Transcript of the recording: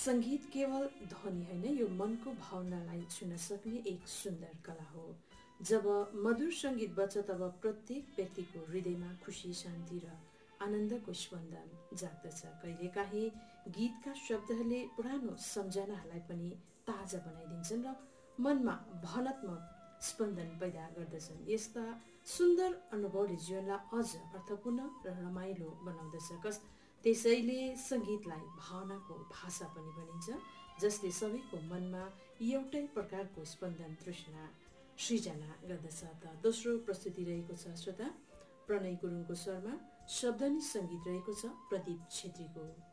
सङ्गीत केवल ध्वनि होइन, यो मनको भावनालाई छुन सक्ने एक सुन्दर कला हो। जब मधुर सङ्गीत बज्छ तब प्रत्येक व्यक्तिको हृदयमा खुसी, शान्ति र आनन्दको स्पन्दन जाग्दछ। कहिलेकाहीँ गीतका शब्दहरूले पुरानो सम्झनाहरूलाई पनि ताजा बनाइदिन्छन् र मनमा भावनात्मक स्पन्दन पैदा गर्दछन्। यस्ता सुन्दर अनुभवले जीवनलाई अझ अर्थपूर्ण र रमाइलो बनाउँदछ। त्यसैले सङ्गीतलाई भावनाको भाषा पनि भनिन्छ, जसले सबैको मनमा एउटै प्रकारको स्पन्दन तृष्णा सृजना गर्दछ। त दोस्रो प्रस्तुति रहेको छ श्रोता प्रणय गुरुङको स्वरमा, शब्द नि सङ्गीत रहेको छ प्रदीप छेत्रीको।